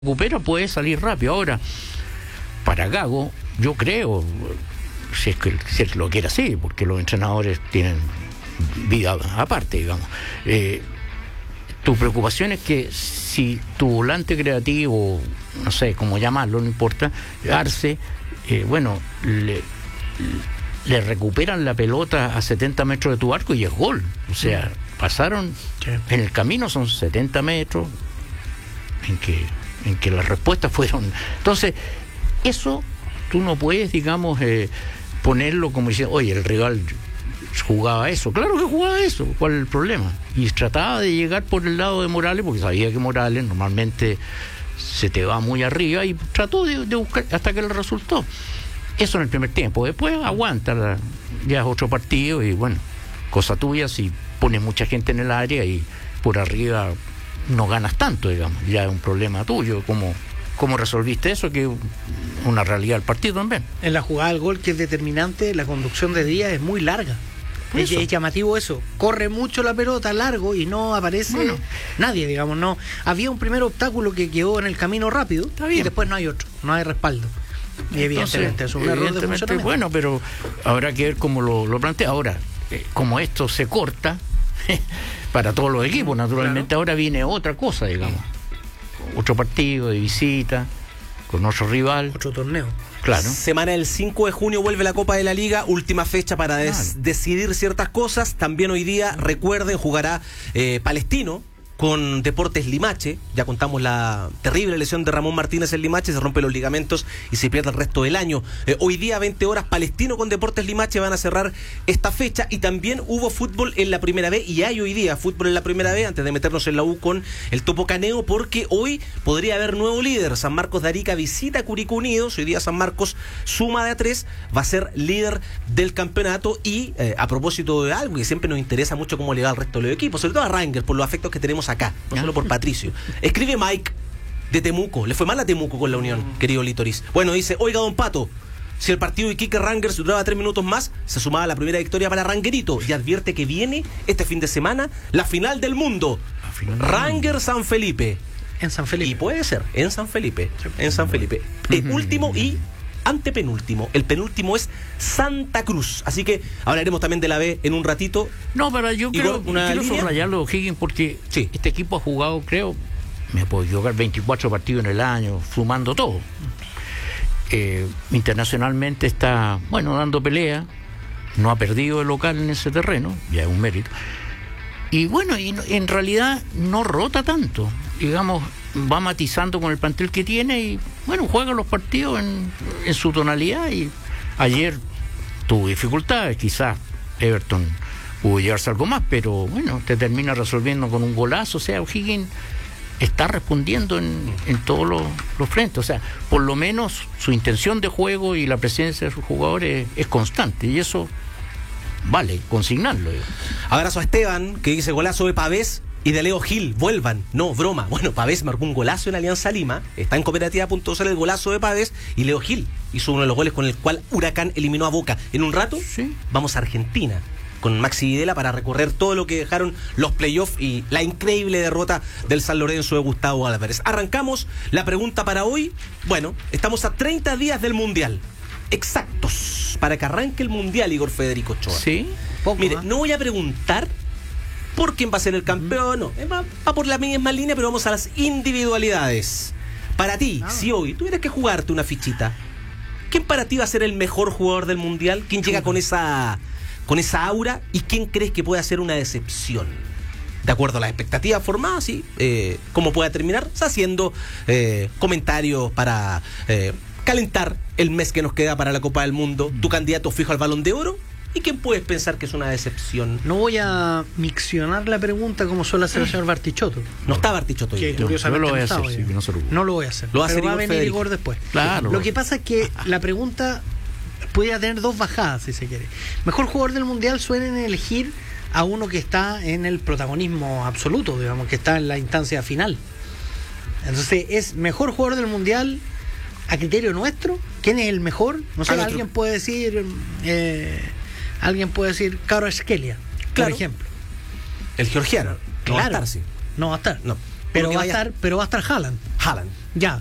recupera puede salir rápido. Ahora, para Gago, yo creo, si es que lo quiere así, porque los entrenadores tienen vida aparte, digamos. Tu preocupación es que si tu volante creativo, no sé cómo llamarlo, no importa, Arce, le recuperan la pelota a 70 metros de tu arco y es gol. O sea, pasaron, en el camino son 70 metros en que las respuestas fueron. Entonces, eso tú no puedes, digamos, ponerlo como diciendo, oye, el rival jugaba eso. Claro que jugaba eso, ¿cuál es el problema? Y trataba de llegar por el lado de Morales, porque sabía que Morales normalmente se te va muy arriba, y trató de buscar hasta que le resultó. Eso en el primer tiempo. Después aguanta, ya es otro partido, y bueno, cosa tuya si pones mucha gente en el área y por arriba no ganas tanto, digamos. Ya es un problema tuyo. ¿Cómo resolviste eso? Que es una realidad del partido también. En la jugada del gol, que es determinante, la conducción de Díaz es muy larga. Es llamativo eso. Corre mucho la pelota, largo, y no aparece nadie, digamos. No había un primer obstáculo que quedó en el camino rápido, y después no hay otro, no hay respaldo. Y evidentemente es un error de funcionamiento. Bueno, pero habrá que ver cómo lo plantea. Ahora, como esto se corta para todos los equipos, naturalmente, claro. Ahora viene otra cosa, digamos. Otro partido de visita, con otro rival. Otro torneo. Claro. Semana del 5 de junio vuelve la Copa de la Liga, última fecha para decidir ciertas cosas. También hoy día, recuerden, jugará Palestino con Deportes Limache. Ya contamos la terrible lesión de Ramón Martínez en Limache, se rompe los ligamentos y se pierde el resto del año. Hoy día, 20 horas, Palestino con Deportes Limache van a cerrar esta fecha. Y también hubo fútbol en la primera B, y hay hoy día fútbol en la primera B, antes de meternos en la U con el Topo Caneo, porque hoy podría haber nuevo líder. San Marcos de Arica visita a Curicó Unidos. Hoy día San Marcos suma de a 3, va a ser líder del campeonato. Y a propósito de algo que siempre nos interesa mucho, cómo le va al resto de los equipos, sobre todo a Rangers, por los afectos que tenemos acá, no solo por Patricio. Escribe Mike de Temuco. Le fue mal a Temuco con la Unión, querido Litoris. Bueno, dice, oiga, don Pato, si el partido de Iquique Rangers duraba 3 minutos más, se sumaba la primera victoria para Rangerito, y advierte que viene este fin de semana la final del mundo. Rangers San Felipe. En San Felipe. Y puede ser, en San Felipe. En San Felipe. Último y antepenúltimo. El penúltimo es Santa Cruz. Así que hablaremos también de la B en un ratito. No, pero yo quiero subrayarlo, Higgins, porque este equipo ha jugado, creo, me puedo equivocar, 24 partidos en el año, sumando todo. Internacionalmente está, dando pelea. No ha perdido el local en ese terreno, ya es un mérito. Y bueno, en realidad no rota tanto. Digamos, va matizando con el plantel que tiene y, juega los partidos en su tonalidad. Y ayer tuvo dificultades, quizás Everton pudo llevarse algo más, pero te termina resolviendo con un golazo. O sea, O'Higgins está respondiendo en todos los frentes. O sea, por lo menos su intención de juego y la presencia de sus jugadores es constante, y eso vale consignarlo. Abrazo a Esteban, que dice golazo de Pavés y de Leo Gil, vuelvan. No, broma. Bueno, Pavés marcó un golazo en Alianza Lima, está en cooperativa.cl el golazo de Pavés, y Leo Gil hizo uno de los goles con el cual Huracán eliminó a Boca. En un rato vamos a Argentina con Maxi Videla para recorrer todo lo que dejaron los playoffs y la increíble derrota del San Lorenzo de Gustavo Álvarez. Arrancamos la pregunta para hoy. Estamos a 30 días del Mundial. Exactos, para que arranque el Mundial, Igor Federico Ochoa. Sí. Mire, no voy a preguntar por quién va a ser el campeón, no. Va por la misma línea, pero vamos a las individualidades. Para ti, si hoy tuvieras que jugarte una fichita, ¿quién para ti va a ser el mejor jugador del Mundial? ¿Quién llega con esa aura? ¿Y quién crees que puede ser una decepción? De acuerdo a las expectativas formadas, cómo pueda terminar, haciendo comentarios para calentar el mes que nos queda para la Copa del Mundo. Tu candidato fijo al Balón de Oro, ¿y quién puedes pensar que es una decepción? No voy a miccionar la pregunta como suele hacer el señor Bartichotto. No está Bartichotto hoy. No lo voy a hacer. No lo voy a hacer. Lo va a hacer, pero va a venir Igor después. Claro. Lo que pasa es que la pregunta podría tener dos bajadas, si se quiere. Mejor jugador del Mundial, suelen elegir a uno que está en el protagonismo absoluto, digamos, que está en la instancia final. Entonces, es mejor jugador del Mundial a criterio nuestro. ¿Quién es el mejor? No sé, alguien puede decir Caro Esquelia, por ejemplo. El georgiano. Claro. No va a estar. No. Pero lo que va a estar Haaland. Haaland. Ya,